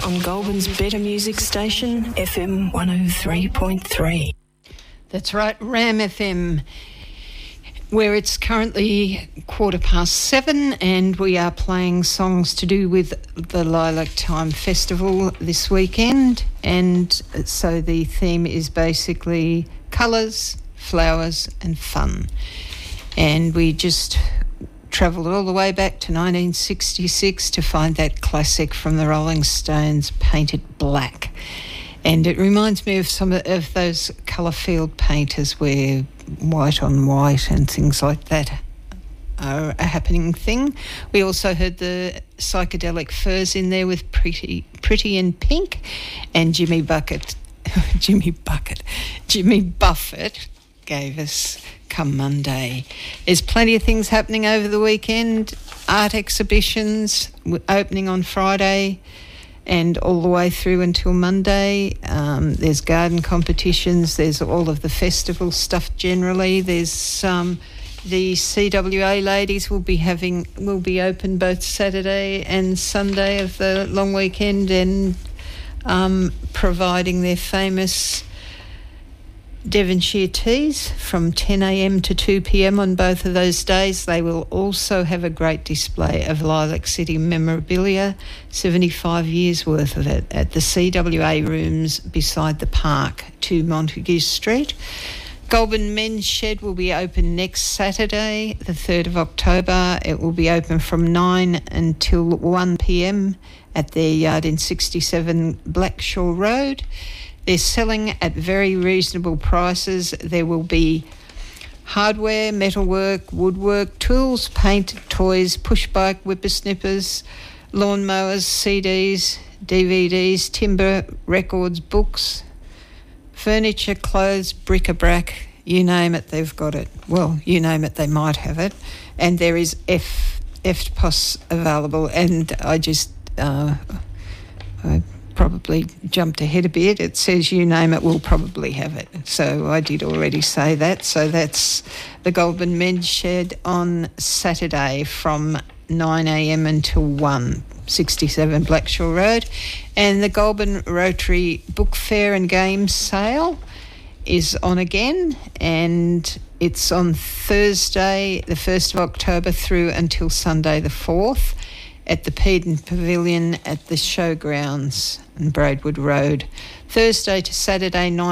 on Goulburn's better music station, FM 103.3. That's right, Ram FM, where it's currently 7:15 and we are playing songs to do with the Lilac Time Festival this weekend. And so the theme is basically colours, flowers and fun. And we just travelled all the way back to 1966 to find that classic from the Rolling Stones, Painted Black. And it reminds me of some of those colour field painters where white on white and things like that are a happening thing. We also heard the Psychedelic Furs in there with Pretty in Pink, and Jimmy Buffett gave us Come Monday. There's plenty of things happening over the weekend. Art exhibitions opening on Friday and all the way through until Monday. There's garden competitions. There's all of the festival stuff generally. There's the CWA ladies will be open both Saturday and Sunday of the long weekend, and providing their famous Devonshire teas from 10 a.m. to 2 p.m. on both of those days. They will also have a great display of Lilac City memorabilia, 75 years worth of it, at the CWA rooms beside the park to Montague Street. Goulburn Men's Shed will be open next Saturday, the 3rd of October. It will be open from 9 until 1 p.m. at their yard in 67 Blackshaw Road. They're selling at very reasonable prices. There will be hardware, metalwork, woodwork, tools, paint, toys, push-bike whippersnippers, lawnmowers, CDs, DVDs, timber, records, books, furniture, clothes, bric-a-brac, you name it, they've got it. Well, you name it, they might have it. And there is EFTPOS available, and I probably jumped ahead a bit. It says you name it, we'll probably have it. So I did already say that. So that's the Goulburn Men's Shed on Saturday from 9 a.m. until 1, 67 Blackshaw Road. And the Goulburn Rotary Book Fair and Games Sale is on again, and it's on Thursday the 1st of October through until Sunday the 4th at the Peden Pavilion at the Showgrounds on Braidwood Road. Thursday to Saturday, 9